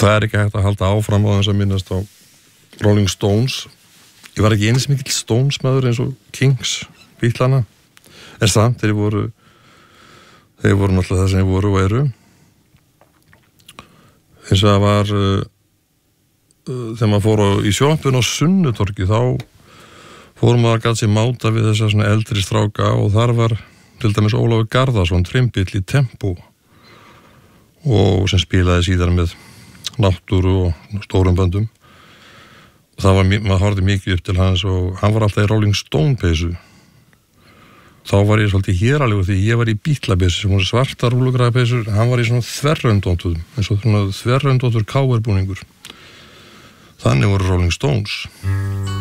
það ekki hægt að halda áfram á þess að minnast á Rolling Stones. Ég var ekki eins mikill Stones maður eins og Kings, Beatlana, en samt þeir voru náttúrulega það sem þeir voru og eru. Eins og það var þegar maður fór í sjoppun á Sunnutorgi, þá fór maður að gæta sér máta við þessa svona eldri stráka og þar var til dæmis Ólafur Garðarsson, trimbill í Tempo og sem spilaði síðan með náttúru og stórum böndum. Það var, maður horfði mikið upp til hans og hann var alltaf í Rolling Stone peysu. Þá var ég svolítið héralegur því ég var í Beatlapeysu sem voru svartar rúlugrafpeysur, hann var í svona þverröndóttum, eins og svona þverröndóttur káerbúningur. Þannig voru Rolling Stones.